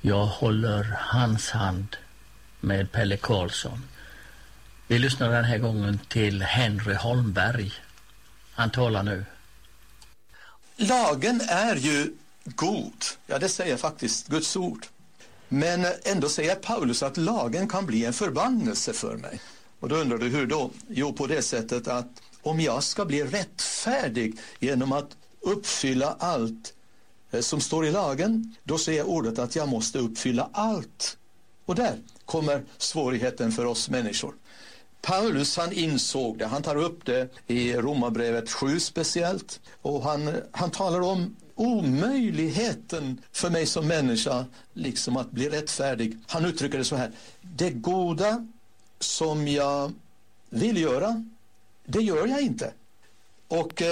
Jag håller hans hand med Pelle Karlsson. Vi lyssnar den här gången till Henry Holmberg. Han talar nu. Lagen är ju god. Ja, det säger faktiskt Guds ord. Men ändå säger Paulus att lagen kan bli en förbannelse för mig. Och då undrar du hur då? Jo, på det sättet att om jag ska bli rättfärdig genom att uppfylla allt som står i lagen, då säger ordet att jag måste uppfylla allt. Och där kommer svårigheten för oss människor. Paulus, han insåg det. Han tar upp det i Romarbrevet 7 speciellt. Och han talar om omöjligheten för mig som människa liksom att bli rättfärdig. Han uttrycker det så här: det goda som jag vill göra, det gör jag inte. Och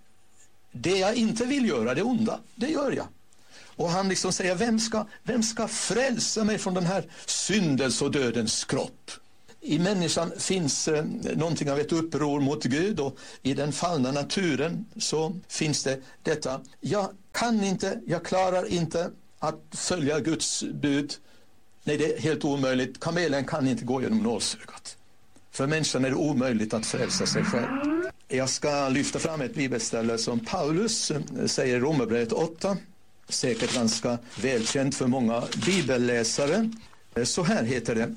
det jag inte vill göra, det onda, det gör jag. Och han liksom säger, vem ska frälsa mig från den här syndens och dödens kropp? I människan finns någonting av ett uppror mot Gud, och i den fallna naturen så finns det detta: jag kan inte, jag klarar inte att följa Guds bud. Nej, det är helt omöjligt. Kamelen kan inte gå genom nålsögat. För människan är det omöjligt att frälsa sig själv. Jag ska lyfta fram ett bibelställe som Paulus säger i Romarbrevet 8. Säkert ganska välkänt för många bibelläsare. Så här heter det.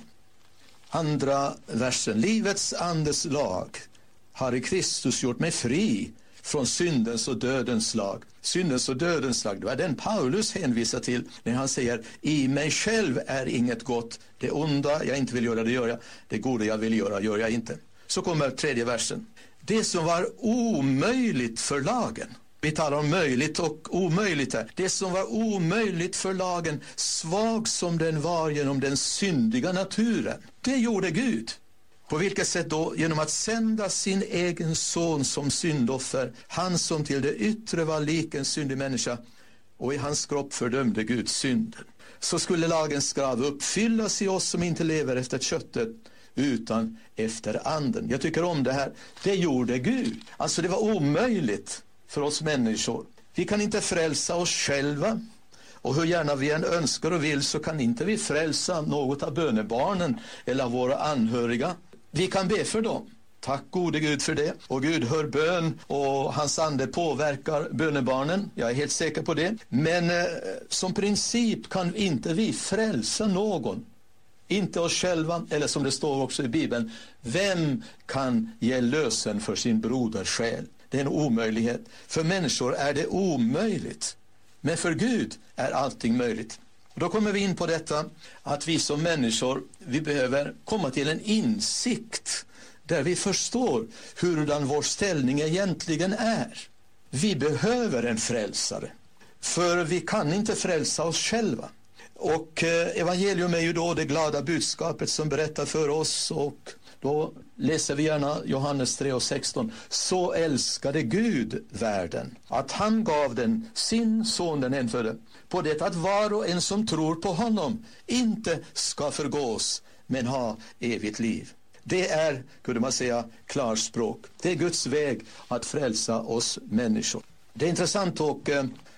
Andra versen: livets andes lag har i Kristus gjort mig fri från syndens och dödens lag. Syndens och dödens lag, det är den Paulus hänvisar till när han säger: i mig själv är inget gott, det onda jag inte vill göra, det gör jag, det goda jag vill göra, gör jag inte. Så kommer tredje versen: det som var omöjligt för lagen. Vi talar om möjligt och omöjligt här. Det som var omöjligt för lagen, svag som den var genom den syndiga naturen, det gjorde Gud. På vilket sätt då? Genom att sända sin egen son som syndoffer, han som till det yttre var lik en syndig människa, och i hans kropp fördömde Gud synden. Så skulle lagens krav uppfyllas i oss som inte lever efter köttet utan efter anden. Jag tycker om det här. Det gjorde Gud. Alltså det var omöjligt för oss människor. Vi kan inte frälsa oss själva. Och hur gärna vi än önskar och vill, så kan inte vi frälsa något av bönebarnen eller våra anhöriga. Vi kan be för dem. Tack gode Gud för det. Och Gud hör bön, och hans ande påverkar bönebarnen. Jag är helt säker på det. Men som princip kan inte vi frälsa någon. Inte oss själva, eller som det står också i Bibeln: vem kan ge lösen för sin broders själ? Det är en omöjlighet. För människor är det omöjligt. Men för Gud är allting möjligt. Och då kommer vi in på detta att vi som människor, vi behöver komma till en insikt där vi förstår hurdan vår ställning egentligen är. Vi behöver en frälsare. För vi kan inte frälsa oss själva. Och evangelium är ju då det glada budskapet som berättar för oss, och då läser vi gärna Johannes 3:16. Så älskade Gud världen, att han gav den sin son den enfödde, på det att var och en som tror på honom inte ska förgås, men ha evigt liv. Det är, kunde man säga, klarspråk. Det är Guds väg att frälsa oss människor. Det är intressant att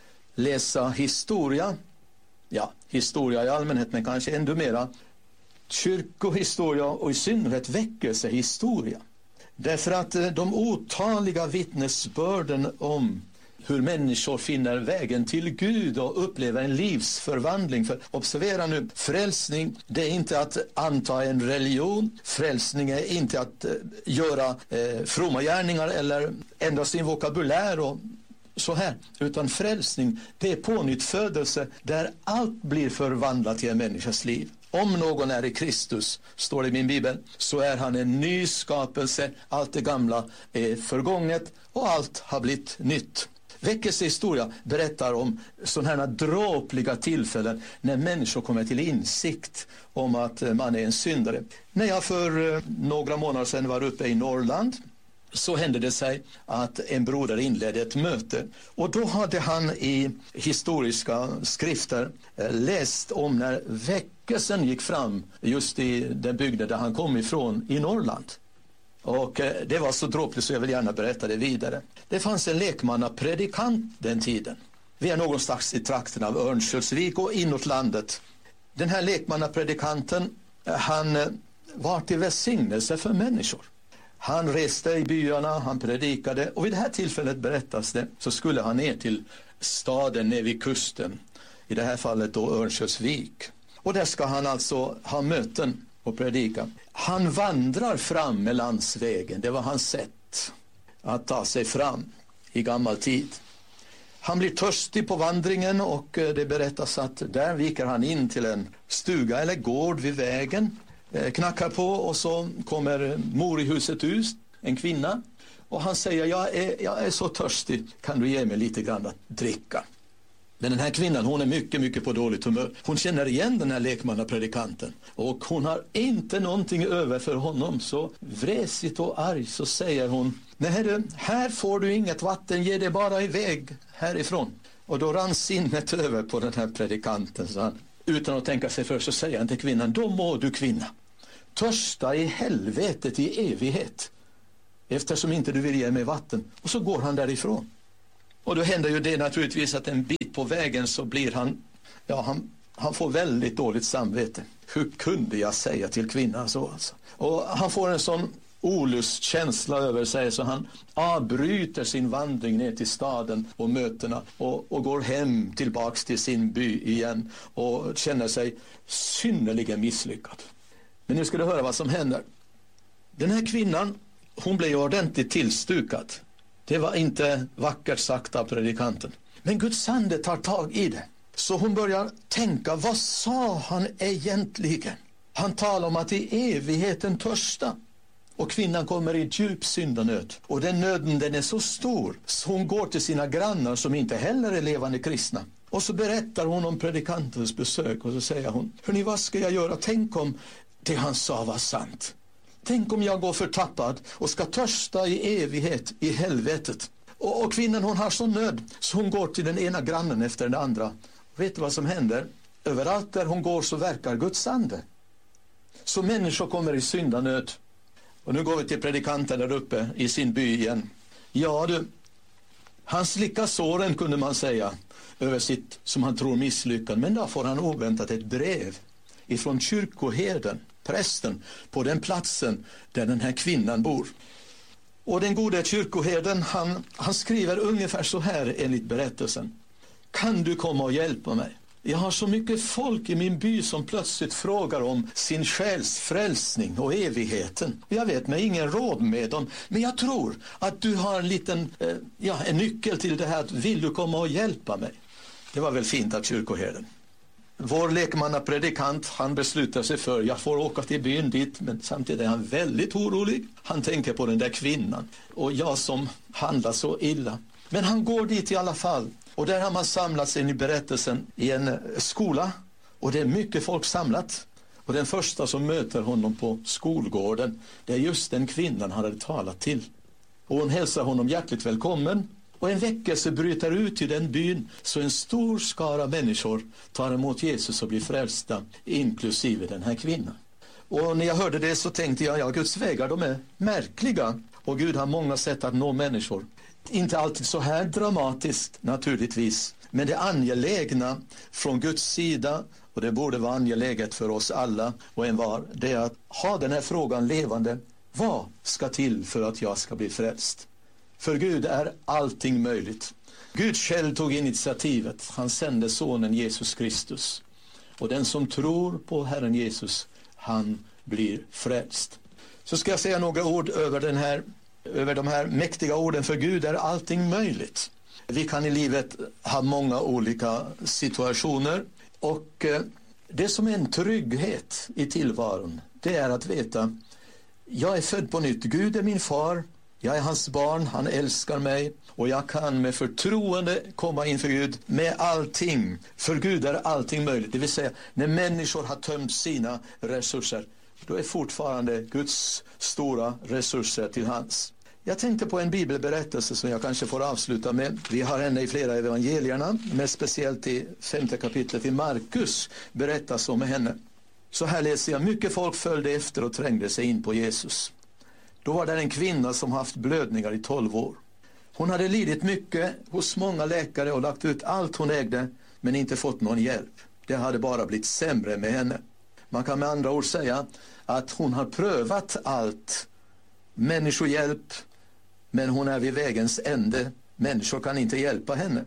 läsa historia. Ja, historia i allmänhet, men kanske ännu mera kyrkohistoria, och i synnerhet väckelsehistoria. Därför att de otaliga vittnesbörden om hur människor finner vägen till Gud och upplever en livsförvandling. För observera nu, frälsning, det är inte att anta en religion. Frälsning är inte att göra fromma gärningar eller ändra sin vokabulär och så här, utan frälsning, det är pånyttfödelse där allt blir förvandlat i en människas liv. Om någon är i Kristus, står det i min bibel, så är han en ny skapelse. Allt det gamla är förgånget och allt har blivit nytt. Väckelsehistoria berättar om sådana här dråpliga tillfällen när människor kommer till insikt om att man är en syndare. När jag för några månader sedan var uppe i Norrland, så hände det sig att en broder inledde ett möte, och då hade han i historiska skrifter läst om när väckelsen gick fram just i den bygden där han kom ifrån i Norrland. Och det var så dråpligt så jag vill gärna berätta det vidare. Det fanns en lekmannapredikant den tiden. Vi är någonstans i trakten av Örnsköldsvik och inåt landet. Den här lekmannapredikanten, han var till välsignelse för människor. Han reste i byarna, han predikade, och vid det här tillfället berättas det, så skulle han ner till staden nere vid kusten. I det här fallet då Örnsköldsvik. Och där ska han alltså ha möten och predika. Han vandrar fram med landsvägen. Det var hans sätt att ta sig fram i gammal tid. Han blir törstig på vandringen, och det berättas att där viker han in till en stuga eller gård vid vägen. Knackar på, och så kommer mor i huset ut, en kvinna. Och han säger, jag är så törstig, kan du ge mig lite grann att dricka? Men den här kvinnan, hon är mycket, mycket på dåligt humör. Hon känner igen den här lekmannapredikanten. Och hon har inte någonting över för honom. Så vresigt och arg så säger hon, nej du, här får du inget vatten, ge det bara iväg härifrån. Och då rann sinnet över på den här predikanten. Så han, utan att tänka sig för, så säger han till kvinnan, då må du kvinna törsta i helvetet i evighet, eftersom inte du vill ge mig vatten. Och så går han därifrån. Och då händer ju det naturligtvis att en bit på vägen så blir han, han får väldigt dåligt samvete. Hur kunde jag säga till kvinnan så alltså? Och han får en sån olustkänsla över sig, så han avbryter sin vandring ner till staden och mötena och går hem tillbaks till sin by igen och känner sig synnerligen misslyckad. Men nu ska du höra vad som händer. Den här kvinnan, hon blev ordentligt tillstukad. Det var inte vackert sagt av predikanten. Men Guds ande tar tag i det. Så hon börjar tänka, vad sa han egentligen? Han talar om att i evigheten törsta. Och kvinnan kommer i djup syndanöd. Och den nöden, den är så stor, så hon går till sina grannar som inte heller är levande kristna. Och så berättar hon om predikantens besök, och så säger hon, hörni, vad ska jag göra? Tänk om det han sa var sant. Tänk om jag går förtappad och ska törsta i evighet i helvetet. Och kvinnan, hon har så nöd, så hon går till den ena grannen efter den andra. Vet du vad som händer? Överallt där hon går så verkar Guds ande. Så människor kommer i syndanöd. Och nu går vi till predikanten där uppe i sin by igen. Ja du, han slickar såren, kunde man säga, över sitt, som han tror, misslyckande. Men då får han oväntat ett brev ifrån kyrkoherden, prästen, på den platsen där den här kvinnan bor. Och den gode kyrkoherden, han skriver ungefär så här enligt berättelsen. Kan du komma och hjälpa mig? Jag har så mycket folk i min by som plötsligt frågar om sin själs frälsning och evigheten. Jag vet mig ingen råd med dem, men jag tror att du har en liten en nyckel till det här. Vill du komma och hjälpa mig? Det var väl fint av kyrkoherden. Vår lekmannapredikant, han beslutar sig för, jag får åka till byn dit, men samtidigt är han väldigt orolig. Han tänker på den där kvinnan och jag som handlar så illa. Men han går dit i alla fall. Och där har man samlats in i berättelsen i en skola. Och det är mycket folk samlat. Och den första som möter honom på skolgården, det är just den kvinnan han hade talat till. Och hon hälsar honom hjärtligt välkommen. Och en väckelse bryter ut i den byn, så en stor skara människor tar emot Jesus och blir frälsta, inklusive den här kvinnan. Och när jag hörde det så tänkte jag, ja, Guds vägar, de är märkliga. Och Gud har många sätt att nå människor. Inte alltid så här dramatiskt naturligtvis, men det angelägna från Guds sida, och det borde vara angeläget för oss alla och en var, det är att ha den här frågan levande. Vad ska till för att jag ska bli frälst? För Gud är allting möjligt. Gud själv tog initiativet. Han sände sonen Jesus Kristus. Och den som tror på Herren Jesus, han blir frälst. Så ska jag säga några ord över de här mäktiga orden. För Gud är allting möjligt. Vi kan i livet ha många olika situationer. Och det som är en trygghet i tillvaron, det är att veta, jag är född på nytt. Gud är min far. Jag är hans barn, han älskar mig och jag kan med förtroende komma inför Gud med allting. För Gud är allting möjligt. Det vill säga, när människor har tömt sina resurser, då är fortfarande Guds stora resurser till hans. Jag tänkte på en bibelberättelse som jag kanske får avsluta med. Vi har henne i flera evangelierna, men speciellt i 5:e kapitlet i Markus berättas om henne. Så här läser jag, mycket folk följde efter och trängde sig in på Jesus. Då var det en kvinna som haft blödningar i 12 år. Hon hade lidit mycket hos många läkare och lagt ut allt hon ägde, men inte fått någon hjälp. Det hade bara blivit sämre med henne. Man kan med andra ord säga att hon har prövat allt. Människohjälp, men hon är vid vägens ände. Människor kan inte hjälpa henne.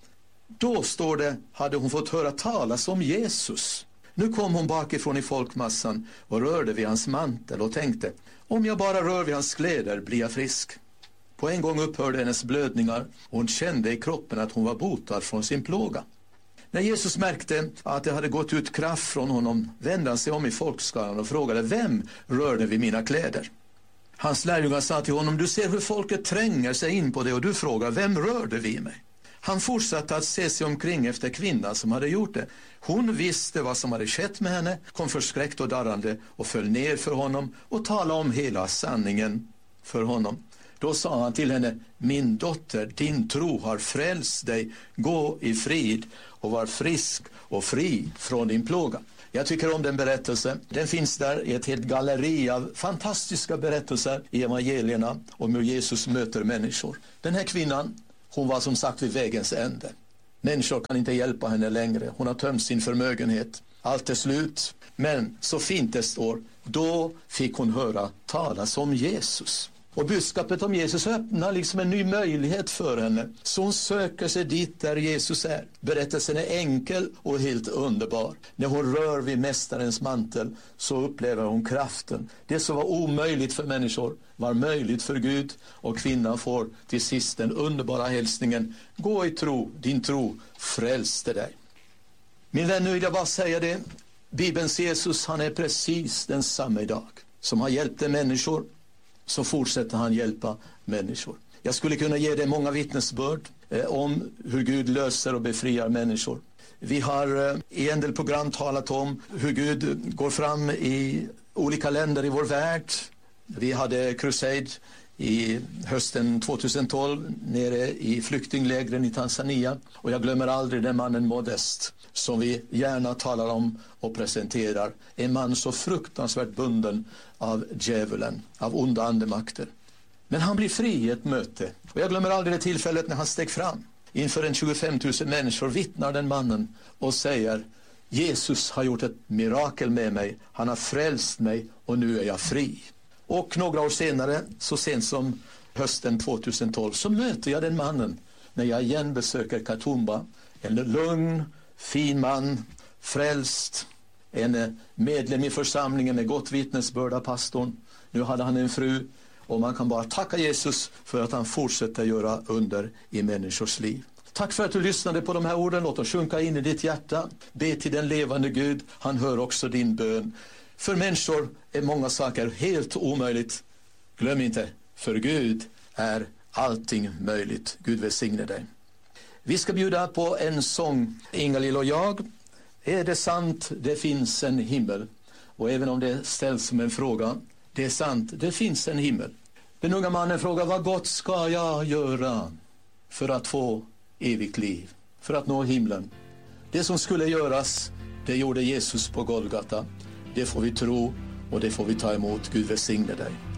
Då, står det, hade hon fått höra talas om Jesus. Nu kom hon bakifrån i folkmassan och rörde vid hans mantel och tänkte, om jag bara rör vid hans kläder blir jag frisk. På en gång upphörde hennes blödningar och hon kände i kroppen att hon var botad från sin plåga. När Jesus märkte att det hade gått ut kraft från honom vände han sig om i folkskaran och frågade, vem rörde vid mina kläder? Hans lärjungar sa till honom, du ser hur folket tränger sig in på det och du frågar, vem rörde vid mig? Han fortsatte att se sig omkring efter kvinnan som hade gjort det. Hon visste vad som hade skett med henne, kom förskräckt och darrande och föll ner för honom och talade om hela sanningen för honom. Då sa han till henne, min dotter, din tro har frälst dig. Gå i frid och var frisk och fri från din plåga. Jag tycker om den berättelsen. Den finns där i ett helt galleri av fantastiska berättelser i evangelierna om hur Jesus möter människor. Den här kvinnan, hon var som sagt vid vägens ände. Människor kan inte hjälpa henne längre. Hon har tömt sin förmögenhet. Allt är slut. Men så fint det står, då fick hon höra talas om Jesus. Och budskapet om Jesus öppnar liksom en ny möjlighet för henne. Så hon söker sig dit där Jesus är. Berättelsen är enkel och helt underbar. När hon rör vid mästarens mantel så upplever hon kraften. Det som var omöjligt för människor var möjligt för Gud. Och kvinnan får till sist den underbara hälsningen. Gå i tro, din tro frälste dig. Min vän, nu vill jag bara säga det. Bibelns Jesus, han är precis densamma idag. Som har hjälpt människor, så fortsätter han hjälpa människor. Jag skulle kunna ge dig många vittnesbörd om hur Gud löser och befriar människor. Vi har i en del program talat om hur Gud går fram i olika länder i vår värld. Vi hade crusade i hösten 2012 nere i flyktinglägren i Tanzania. Och jag glömmer aldrig den mannen Modest som vi gärna talar om och presenterar. En man så fruktansvärt bunden av djävulen, av onda andemakter. Men han blir fri i ett möte. Och jag glömmer aldrig det tillfället när han steg fram. Inför en 25 000 människor vittnar den mannen och säger, Jesus har gjort ett mirakel med mig. Han har frälst mig och nu är jag fri. Och några år senare, så sent som hösten 2012, så möter jag den mannen när jag igen besöker Katumba. En lugn, fin man, frälst, en medlem i församlingen med gott vittnesbörd av pastorn. Nu hade han en fru och man kan bara tacka Jesus för att han fortsätter göra under i människors liv. Tack för att du lyssnade på de här orden. Låt oss sjunka in i ditt hjärta. Be till den levande Gud. Han hör också din bön. För människor är många saker helt omöjligt. Glöm inte, för Gud är allting möjligt. Gud välsigne dig. Vi ska bjuda på en sång, Ingalill och jag. Är det sant, det finns en himmel? Och även om det ställs som en fråga, det är sant, det finns en himmel. Den unga mannen frågar, vad gott ska jag göra för att få evigt liv, för att nå himlen? Det som skulle göras, det gjorde Jesus på Golgata. Det får vi tro och det får vi ta emot. Gud välsigne dig.